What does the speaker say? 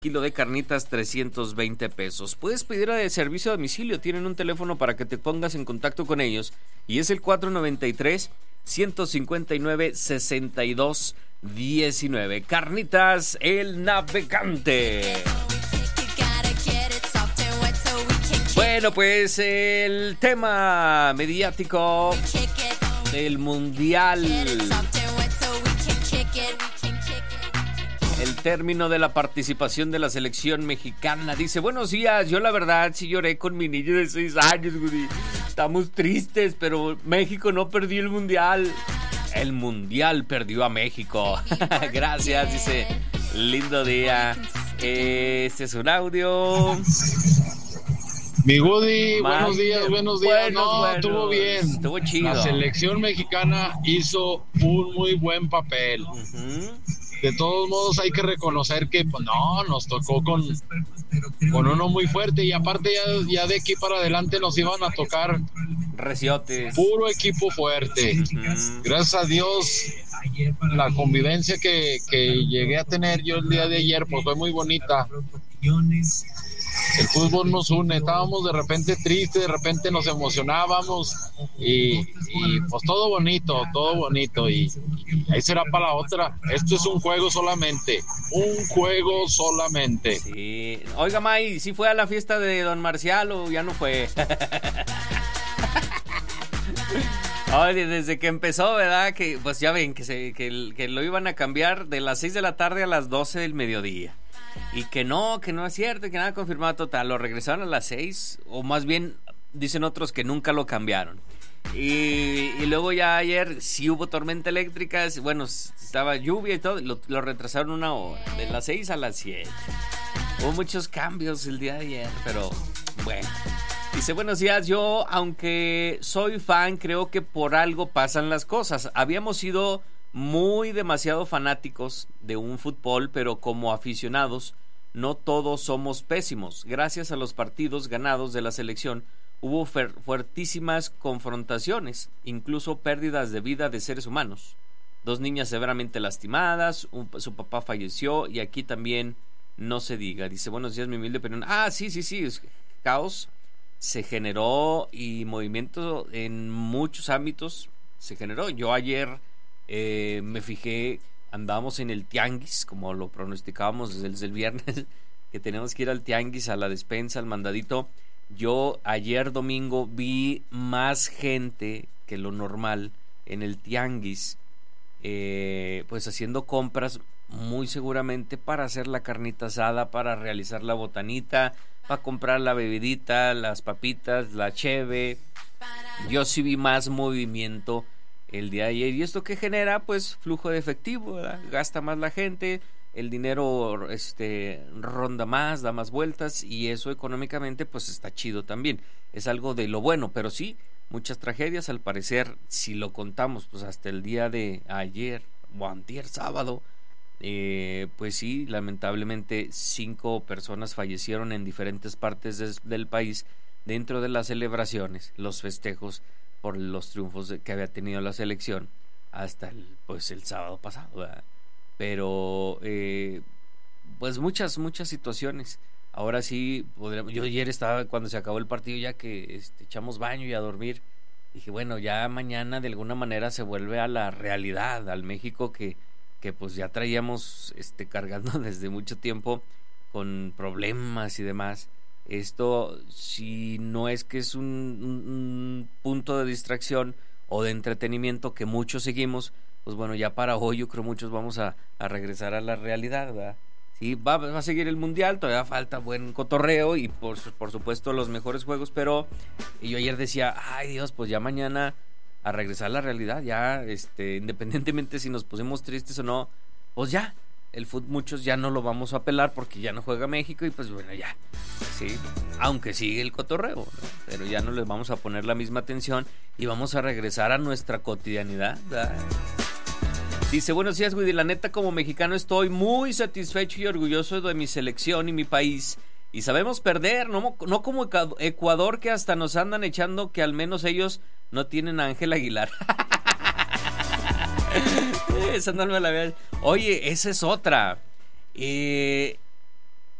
Kilo de carnitas, 320 pesos. Puedes pedir a servicio a domicilio. Tienen un teléfono para que te pongas en contacto con ellos. Y es el 493-159-6219. Carnitas El Navegante. Bueno, pues el tema mediático del Mundial. El término de la participación de la selección mexicana. Dice, buenos días, yo la verdad sí lloré con mi niño de 6 años, güey. Estamos tristes, pero México no perdió el Mundial. El Mundial perdió a México. Gracias, dice, lindo día. Este es un audio. Mi Woody, buenos días. Buenos. Estuvo bien. Estuvo chido. La selección mexicana hizo un muy buen papel. De todos modos hay que reconocer que pues, no, nos tocó con uno muy fuerte y aparte ya de aquí para adelante nos iban a tocar reciotes. Puro equipo fuerte. Gracias a Dios la convivencia que llegué a tener yo el día de ayer pues fue muy bonita. El fútbol nos une, estábamos de repente tristes, de repente nos emocionábamos y pues todo bonito y ahí será para la otra. Esto es un juego solamente. Sí. Oiga, May, ¿sí fue a la fiesta de Don Marcial o ya no fue? Oye, desde que empezó, ¿verdad? Que pues ya ven que lo iban a cambiar de las 6 de la tarde a las 12 del mediodía. Y que no es cierto, que nada confirmado. Total, lo regresaron a las 6, o más bien dicen otros que nunca lo cambiaron. Y luego ya ayer sí hubo tormenta eléctrica, bueno, estaba lluvia y todo, lo retrasaron 1 hora, de las 6 a las 7. Hubo muchos cambios el día de ayer, pero bueno. Dice, buenos días, yo aunque soy fan, creo que por algo pasan las cosas. Habíamos sido demasiado fanáticos de un fútbol, pero como aficionados no todos somos pésimos. Gracias a los partidos ganados de la selección hubo fuertísimas confrontaciones, incluso pérdidas de vida de seres humanos. 2 niñas severamente lastimadas, su papá falleció y aquí también no se diga. Dice, buenos días, mi humilde opinión. Sí, caos se generó y movimiento en muchos ámbitos se generó. Yo ayer me fijé, andábamos en el tianguis, como lo pronosticábamos desde el viernes, que tenemos que ir al tianguis, a la despensa, al mandadito. Yo ayer domingo vi más gente que lo normal en el tianguis, pues haciendo compras muy seguramente para hacer la carnita asada, para realizar la botanita, para comprar la bebidita, las papitas, la cheve. Yo sí vi más movimiento el día de ayer. ¿Y esto qué genera? Pues flujo de efectivo, ¿verdad? Gasta más la gente, el dinero ronda más, da más vueltas y eso económicamente pues está chido también. Es algo de lo bueno, pero sí, muchas tragedias al parecer, si lo contamos pues hasta el día de ayer o antier sábado, pues sí, lamentablemente 5 personas fallecieron en diferentes partes del país dentro de las celebraciones, los festejos por los triunfos que había tenido la selección hasta el sábado pasado, ¿verdad? Pero pues muchas situaciones. Ahora sí yo ayer estaba, cuando se acabó el partido, ya que echamos baño y a dormir, dije bueno, ya mañana de alguna manera se vuelve a la realidad, al México que pues ya traíamos cargando desde mucho tiempo con problemas y demás. Esto, si no es que es un punto de distracción o de entretenimiento que muchos seguimos, pues bueno, ya para hoy yo creo muchos vamos a regresar a la realidad, ¿verdad? Sí, va a seguir el Mundial, todavía falta buen cotorreo y por supuesto los mejores juegos, pero yo ayer decía, ay Dios, pues ya mañana a regresar a la realidad, ya independientemente si nos pusimos tristes o no, pues ya el fútbol muchos ya no lo vamos a pelar porque ya no juega México y pues bueno, ya, sí, aunque sigue el cotorreo, ¿no? Pero ya no les vamos a poner la misma atención y vamos a regresar a nuestra cotidianidad, ¿verdad? Dice, buenos días, güey, la neta como mexicano estoy muy satisfecho y orgulloso de mi selección y mi país. Y sabemos perder, no como Ecuador, que hasta nos andan echando que al menos ellos no tienen a Ángel Aguilar. Esa no me la había... Oye, esa es otra.